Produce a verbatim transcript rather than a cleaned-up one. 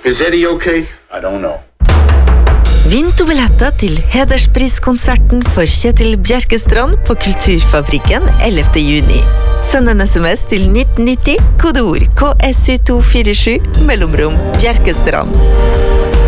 Is Eddie okay? I don't know. Vinn to billetter til hederspriskonserten for Kjetil Bjerkestrand på Kulturfabrikken ellevte juni. Send en sms til nitten nitti, kodeord K S U to fire sju, mellomrom Bjerkestrand.